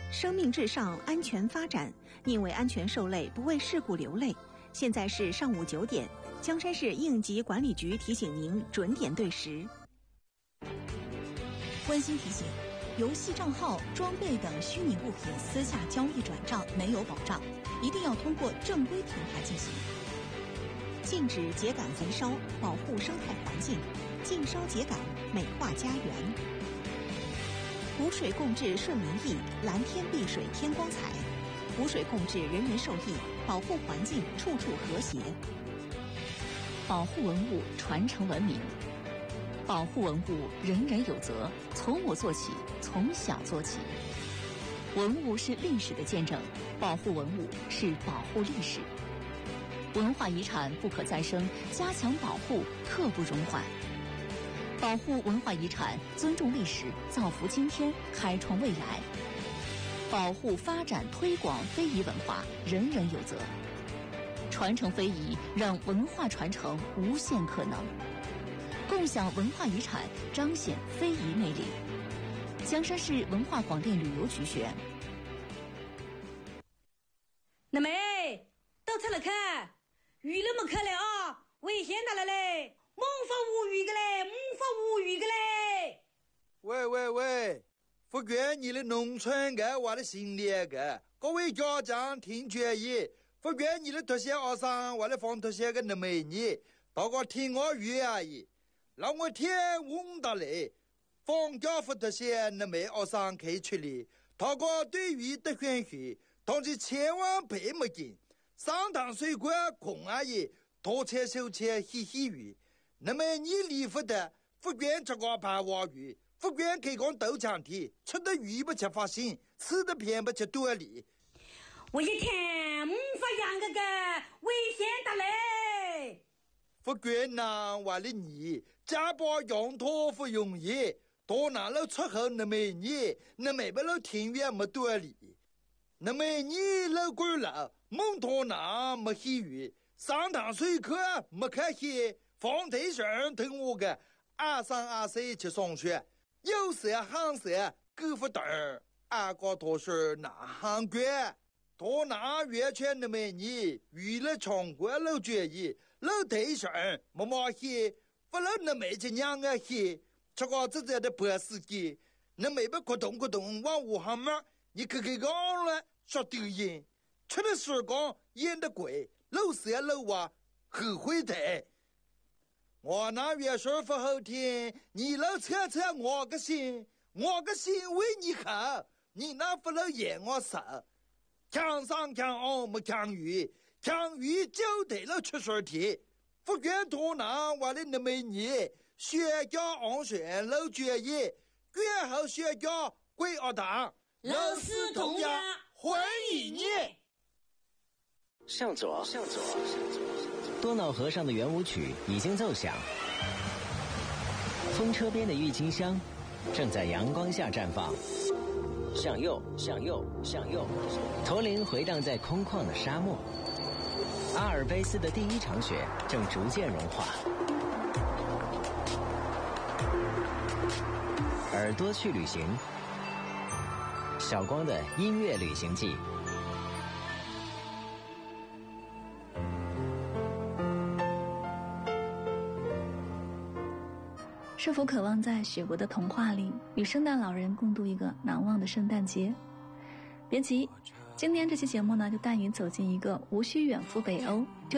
生命至上，安全发展。宁为安全受累，不为事故流泪。现在是上午9点，江山市应急管理局提醒您准点对时。 温馨提醒：游戏账号、装备等虚拟物品私下交易转账没有保障，一定要通过正规平台进行。 禁止秸秆焚烧，保护生态环境；禁烧秸秆，美化家园。湖水共治顺民意，蓝天碧水天光彩。湖水共治，人人受益，保护环境，处处和谐。 保护文物，传承文明。保护文物，人人有责，从我做起，从小做起。文物是历史的见证，保护文物是保护历史。文化遗产不可再生，加强保护，刻不容缓。保护文化遗产，尊重历史，造福今天，开创未来。保护、发展、推广非遗文化，人人有责。传承非遗，让文化传承无限可能。共享文化遗产，彰显非遗魅力。江山市文化广电旅游局宣。 那妹，都出来看，鱼那么看了啊，危险大了嘞，猛发无语个嘞，猛发无语个嘞。 喂，福建你的农村个我的心里个，各位家长听决议，福建你的特些学生我的放特些个那美女，大家听我语而已。让我天问到嘞，放假不特些那美学生可以去的，大家对于的选许，但是千万别没劲。上堂水果空而已，多切手切嘻嘻语。那么你离不得，福建这个白话语，福建可以讲豆浆体，吃的鱼不吃发心，吃的偏不吃多里。 我一天发养个危险的嘞。 福建人话的你，家把养托不容易，多拿了出口那么你，那没不了庭院没多里。那么你老贵了，蒙托拿没喜语，上堂水课没开戏，放台上听我个2324去上学，有时行时够不等，俺个多是拿行官，多拿完全那么你，娱乐全国老决议，老台上没马戏，不了那么这两个戏，这个自己的博士级，那没不咕咚咕咚往武汉嘛。你可讲了说丢人，吃的时光演的贵，老师老娃后悔的。我那元说不好听，你老扯扯我个心为你好，你那不能演我手。强上强昂没强语，强语就得了出水题。福建多拿我的那么你，学校安全老决议，卷后学校归学堂。 老师同样欢迎你。 向左，多瑙河上的圆舞曲已经奏响，风车边的郁金香正在阳光下绽放。向右，驼铃回荡在空旷的沙漠。阿尔卑斯的第一场雪正逐渐融化。耳朵去旅行，小光的音乐旅行记。 是否渴望在雪国的童话里与圣诞老人共度一个难忘的圣诞节？别急，今天这期节目呢，就带你走进一个无需远赴北欧